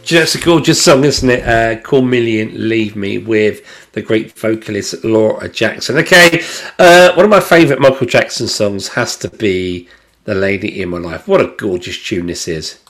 Do you know, it's a gorgeous song, isn't it? Cornelian Leave Me with the great vocalist Laura Jackson. Okay, one of my favourite Michael Jackson songs has to be The Lady in My Life. What a gorgeous tune this is.